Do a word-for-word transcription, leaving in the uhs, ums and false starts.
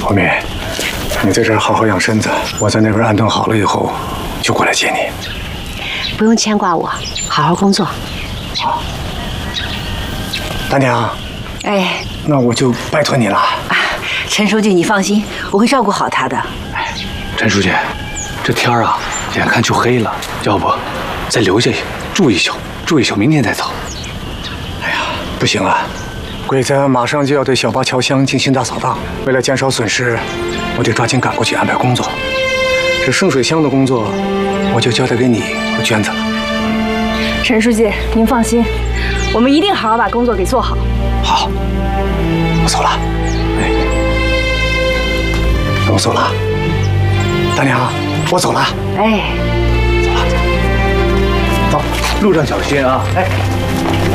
红梅，你在这儿好好养身子，我在那边安顿好了以后，就过来接你。 不用牵挂我，好好工作。 好。大娘。 哎。 那我就拜托你了。啊， 陈书记，你放心，我会照顾好他的。 哎，陈书记，这天儿啊，眼看就黑了，要不再留下住一宿，住一宿，明天再走。 哎呀，不行啊！鬼子马上就要对小八桥乡进行大扫荡，为了减少损失，我得抓紧赶过去安排工作。这圣水乡的工作，我就交代给你和娟子了。 陈书记，您放心，我们一定好好把工作给做好。 好，我走了。哎，那我走了。大娘，我走了。 哎， 走了。走，路上小心啊！哎。